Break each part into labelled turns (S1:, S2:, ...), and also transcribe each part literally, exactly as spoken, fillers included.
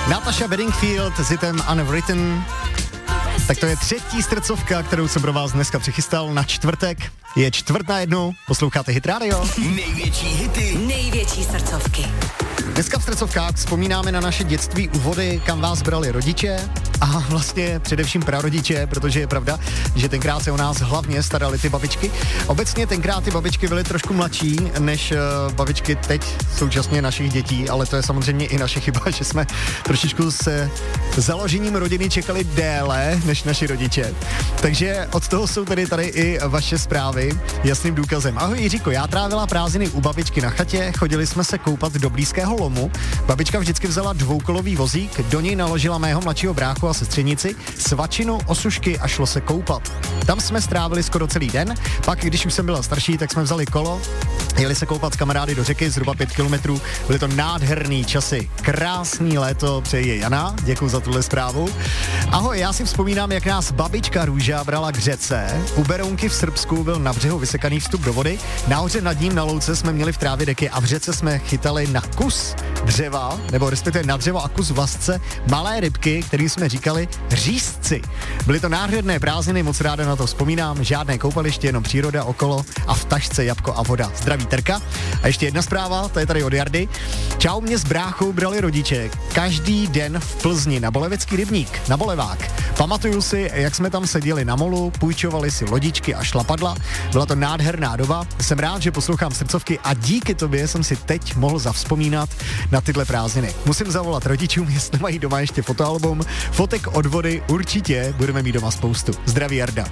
S1: Natasha Bedingfield s hitem Unwritten. Tak to je třetí srdcovka, kterou jsem pro vás dneska přichystal na čtvrtek. Je čtvrt na jednu, posloucháte Hit Radio.
S2: Největší hity,
S3: největší srdcovky.
S1: Dneska v srdcovkách vzpomínáme na naše dětství u vody, kam vás brali rodiče a vlastně především prarodiče, protože je pravda, že tenkrát se o nás hlavně starali ty babičky. Obecně tenkrát ty babičky byly trošku mladší než uh, babičky teď současně našich dětí, ale to je samozřejmě i naše chyba, že jsme trošičku se založením rodiny čekali déle než naši rodiče. Takže od toho jsou tady tady i vaše zprávy jasným důkazem. Ahoj Jiříko, já trávila prázdniny u babičky na chatě, chodili jsme se koupat do blízkého lomu. Babička vždycky vzala dvoukolový vozík, do něj naložila mého mladšího bráchu a sestřenici, svačinu, osušky a šlo se koupat. Tam jsme strávili skoro celý den, pak když už jsem byla starší, tak jsme vzali kolo, jeli se koupat s kamarády do řeky, zhruba pět kilometrů, byly to nádherný časy, krásný léto, přeji Jana, děkuji za tuhle zprávu. Ahoj, já si vzpomínám, jak nás babička Růža brala k řece, u Berounky v Srbsku byl na břehu vysekaný vstup do vody, nahoře nad ním na louce jsme měli v trávě deky a v řece jsme chytali na kus dřeva, nebo respektive na dřevo a kus vlasce malé rybky, kterým jsme říkali řízci. Byly to nádherné prázdniny, moc ráda na to vzpomínám, žádné koupaliště, jenom příroda okolo a v tašce jabko a voda. Zdraví Terka. A ještě jedna zpráva, to je tady od Jardy. Čau, mě s bráchou brali rodiče každý den v Plzni na Bolevecký rybník, na Bolevák. Pamatuju si, jak jsme tam seděli na molu, půjčovali si lodičky a šlapadla. Byla to nádherná doba. Jsem rád, že poslouchám srdcovky a díky tobě jsem si teď mohl zavzpomínat na tyhle prázdniny. Musím zavolat rodičům, jestli mají doma ještě fotoalbum. Fotek od vody určitě budeme mít doma spoustu. Zdraví Jarda.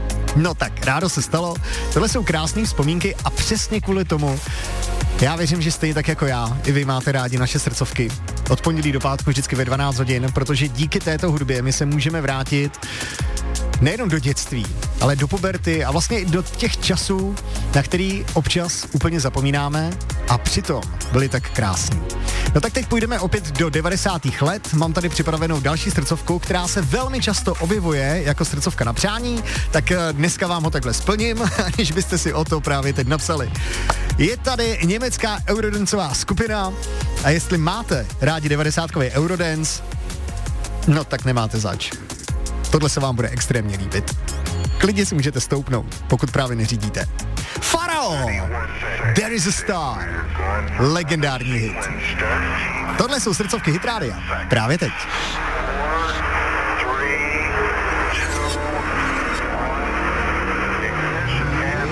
S1: No tak, rádo se stalo. Tohle jsou krásné vzpomínky a přesně kvůli tomu já věřím, že stejně tak jako já, i vy máte rádi naše srdcovky. Od pondělí do pátku vždycky ve dvanáct hodin, protože díky této hudbě my se můžeme vrátit nejenom do dětství, ale do puberty a vlastně i do těch časů, na který občas úplně zapomínáme a přitom byli tak krásní. No tak teď půjdeme opět do devadesátých let. Mám tady připravenou další srdcovku, která se velmi často objevuje jako srdcovka na přání, tak dneska vám ho takhle splním, aniž byste si o to právě teď napsali. Je tady německá eurodancová skupina a jestli máte rádi devadesátkový eurodance, no tak nemáte zač. Tohle se vám bude extrémně líbit. Klidně si můžete stoupnout, pokud právě neřídíte. Pharrell! There is a star. Legendární hit. Tohle jsou srdcovky Hit Rádia. Právě teď.